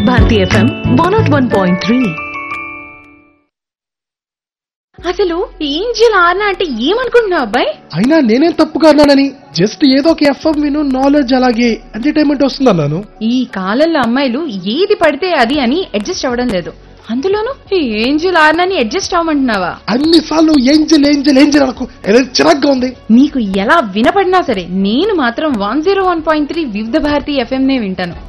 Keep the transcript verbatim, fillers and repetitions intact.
Bharati FM one not one point three. అసలు angel ఆర్నా అంటే ఏమనుకుంటున్నావు అబ్బాయి? అయినా నేనేం తప్పుగా అన్నానని, జస్ట్ ఏదో ఒక ఎఫ్ఎం విను, నాలెడ్జ్ అలాగే ఎంటర్టైన్మెంట్ వస్తుంది అన్నాను. ఈ కాలంలో అమ్మాయిలు ఏది పడితే అది అని అడ్జస్ట్ అవ్వడం లేదు. అందులోనూ ఈ ఏంజిల్ ఆర్నాని అడ్జస్ట్ అవ్వమంటున్నావా? అన్నిసార్లు ఏంజల్ ఏంజల్ ఏంజల్ అనుకో, ఏదో చిరాగ్గా ఉంది. నీకు ఎలా వినపడినా సరే నేను మాత్రం one zero one point three వివిధ భారతి ఎఫ్ఎం నే వింటాను.